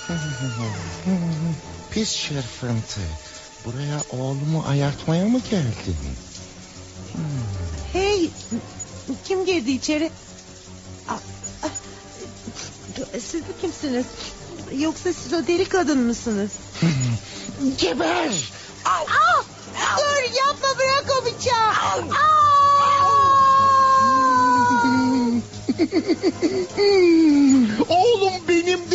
Pis şırfıntı. Buraya oğlumu ayartmaya mı geldin? Hey, kim girdi içeri? Siz de kimsiniz? Yoksa siz o deli kadın mısınız? Geber! Dur, yapma, bırak o bıçağı.